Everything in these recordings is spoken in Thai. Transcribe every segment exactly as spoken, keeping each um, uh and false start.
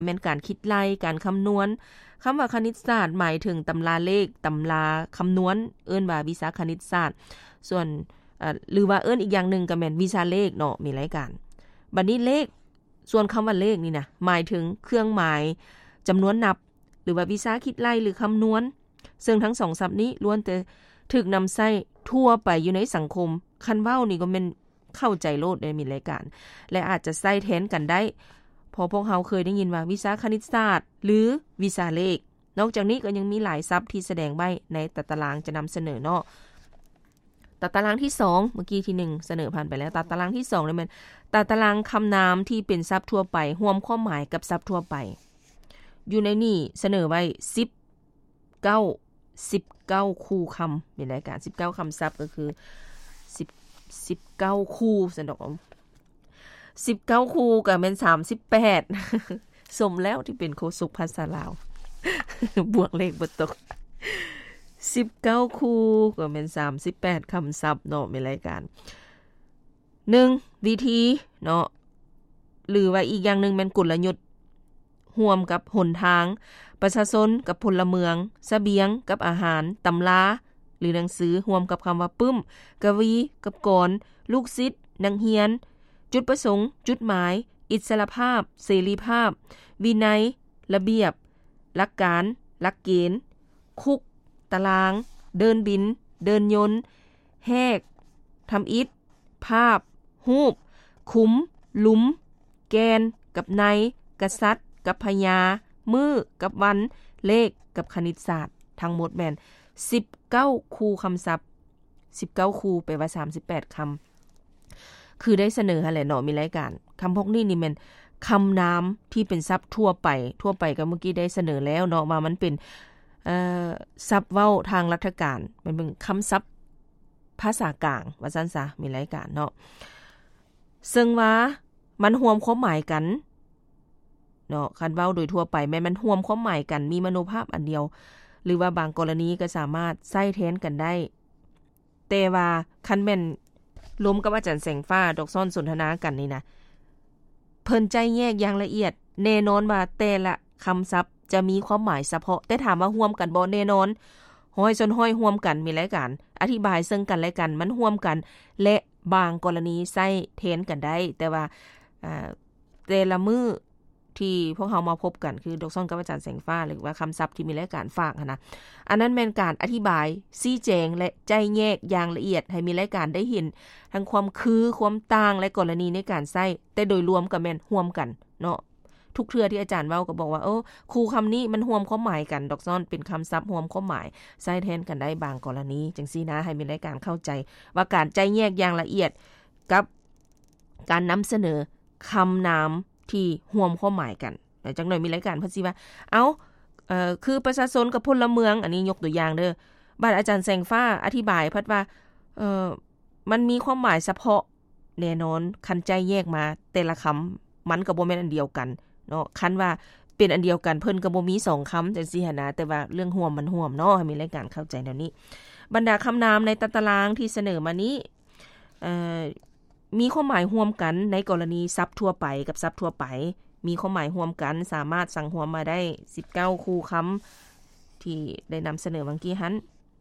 แม่นการคิดไล่การคำนวณคำว่าคณิตศาสตร์หมายถึงตำราเลขตำราคำนวณเอิ้นว่าวิชาคณิตศาสตร์ส่วนเอ่อหรือว่าเอิ้นอีกอย่างนึงก็แม่นวิชาเลขเนาะมีหลายการบัดนี้เลขส่วนคำว่าเลขนี่นะหมายถึงเครื่องหมายจำนวนนับหรือว่าวิชาคิดไล่หรือคำนวณซึ่งทั้งสองศัพท์นี้ล้วนแต่ถูกนำใช้ทั่วไปอยู่ในสังคมคันเว้านี่ก็แม่นเข้าใจโลดได้มีรายการและอาจจะใช้แทนกันได้พอพวกเราเคยได้ยินว่าวิชาคณิตศาสตร์หรือวิชาเลขนอกจากนี้ก็ยังมีหลายศัพท์ที่แสดงไว้ในตัดตารางจะนำเสนอเนาะตัดตารางที่สองเมื่อกี้ที่หนึ่งเสนอผ่านไปแล้วตัดตารางที่สองนี่มันตัดตารางคำนามที่เป็นศัพท์ทั่วไปรวมความหมายกับศัพท์ทั่วไปอยู่ในนี่เสนอไว้สิบเก้า สิบเก้าคู่คำเป็นรายการสิบเก้าคำศัพท์ก็คือสิบ สิบเก้าคู่ซั่นดอกสิบเก้าคู่ก็แม่นสามสิบแปดสมแล้วที่เป็นโฆษกภาษาลาว บวกเลขบ่ตกสิบเก้าคู่ก็แม่นสามสิบแปดคำศัพท์เนาะในรายการหนึ่งวิธีเนาะหรือว่าอีกอย่างนึงแม่นกลยุทธ์ร่วมกับหนทางประชาชนกับพลเมืองเสบียงกับอาหารตำราหรือหนังสือร่วมกับคำว่าปึ้มกวีกับกรลูกศิษย์นักเรียนจุดประสงค์จุดหมายอิสรภาพเสรีภาพวินัยระเบียบหลักการหลักเกณฑ์คุกตารางเดินบินเดินยนต์แหกทำอิฐภาพรูปคุ้มหลุมแกนกับในกษัตริย์กับพญามือกับวันเลขกับคณิตศาสตร์ทั้งหมดแม่นสิบเก้าคู่คำศัพท์สิบเก้าคู่แปลว่าสามสิบแปดคำคือได้เสนอหั่นแหละเนาะมีรายการคำพวกนี้นี่แม่นคำนามที่เป็นศัพท์ทั่วไปทั่วไปก็เมื่อกี้ได้เสนอแล้วเนาะว่ามันเป็นเอ่อศัพท์เว้าทางราชการมันเป็นคำศัพท์ภาษากลางว่าซั่นซะมีรายการเนาะซึ่งว่ามันรวมความหมายกันเนาะคันเว้าโดยทั่วไปแม้มันรวมความหมายกันมีมโนภาพอันเดียวหรือว่าบางกรณีก็สามารถใช้แทนกันได้แต่ว่าคันแม่นรวมกับอาจารย์แสงฟ้าดอกซ่อนสนทนากันนี่นะเพิ่นใจแยกอย่างละเอียดแน่นอนว่าแต่ละคำศัพท์จะมีความหมายเฉพาะแต่ถามว่าร่วมกันบ่แน่นอนห้อยจนห้อยร่วมกันมีหลายการอธิบายซึ่งกันและกันมันร่วมกันและบางกรณีใช้แทนกันได้แต่ว่าอ่าแต่ละมื้อที่พวกเฮามาพบกันคือดอกซ่อนกับอาจารย์แสงฟ้าหรือว่าคำศัพท์ที่มีรายการฝากนะอันนั้นเป็นการอธิบายชี้แจงและใจแยกอย่างละเอียดให้มีรายการได้เห็นทั้งความคือความต่างและกรณีในการใช้แต่โดยรวมก็แม่นร่วมกันเนาะทุกเทื่อที่อาจารย์เว้าก็บอกว่าโอ้ครูคำนี้มันร่วมความหมายกันดอกซ่อนเป็นคำศัพท์ร่วมความหมายใช้แทนกันได้บางกรณีจังซี่นะให้มีรายการเข้าใจว่าการใจแยกอย่างละเอียดกับการนำเสนอคำนามที่ร่วมความหมายกันจังหน่อยมีรายการเพิ่นสิว่าเอ้าเอ่อคือประชาชนกับพลเมืองอันนี้ยกตัวอย่างเด้อบัดอาจารย์แสงฟ้าอธิบายเพิ่นว่าเอ่อมันมีความหมายเฉพาะแน่นอนคันใจแยกมาแต่ละคำมันก็บ่แม่นอันเดียวกันเนาะคันว่าเป็นอันเดียวกันเพิ่นก็บ่มีสองคำจังซี่หั่นนะแต่ว่าเรื่องร่วมมันร่วมเนาะให้มีรายการเข้าใจแนวนี้บรรดาคำนามในตารางที่เสนอมานี้เอ่อมีความหมายร่วมกันในกรณีศัพท์ทั่วไปกับศัพท์ทั่วไปมีความหมายร่วมกันสามารถสังหวมมาได้สิบเก้าคู่คำที่ได้นำเสนอเมื่อกี้หั้น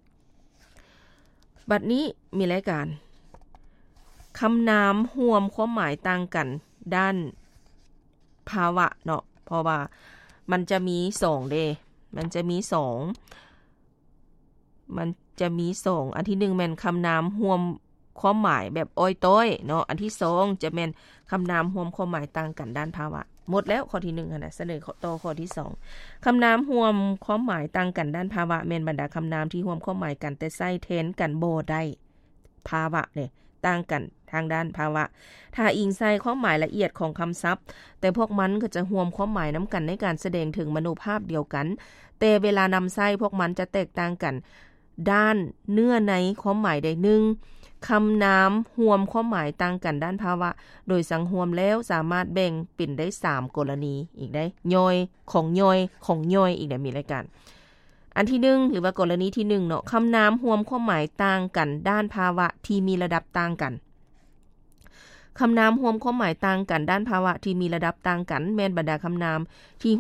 บัดนี้มีรายการคำนามร่วมความหมายต่างกันด้านภาวะเนาะเพราะว่ามันจะมีสองเด้มันจะมีสองมันจะมีสองอันที่หนึ่งแม่นคำนามร่วมความหมายแบบอ้อยต้อยเนาะอันที่สองจะแม่นคำนามร่วมความหมายต่างกันด้านภาวะหมดแล้วข้อที่หนึ่งนะเสนอต่อข้อที่สองคำนามร่วมความหมายต่างกันด้านภาวะแม่นบรรดาคำนามที่ร่วมความหมายกันแต่ใช้แทนกันบ่ได้ภาวะเนี่ยต่างกันทางด้านภาวะถ้าอิงใส่ความหมายละเอียดของคำศัพท์แต่พวกมันก็จะร่วมความหมายนํากันในการแสดงถึงมโนภาพเดียวกันแต่เวลานำใช้พวกมันจะแตกต่างกันด้านเนื้อในความหมายใดหนึ่งคำนามร่วมความหมายต่างกันด้านภาวะโดยสังรวมแล้วสามารถแบ่งเป็นได้สามกรณีอีกได้ย่อยของย่อยของย่อยอีกได้มีรายการอันที่หนึ่งหรือว่ากรณีที่หนึ่งเนาะคำนามร่วมความหมายต่างกันด้านภาวะที่มีระดับต่างกันคำนามรวมความหมายต่างกันด้านภาวะที่มีระดับต่างกันแม่นบรรดาคำนามที่